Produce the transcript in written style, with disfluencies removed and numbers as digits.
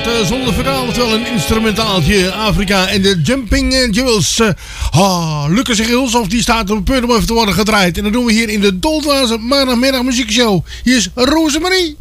zonder verhaal, wel een instrumentaaltje. Afrika en de Jumping Jewels. Lucas en Gilshoff, die staat op het punt om even te worden gedraaid. En dat doen we hier in de Doltwaanse maandagmiddag muziekshow. Hier is Rosemarie.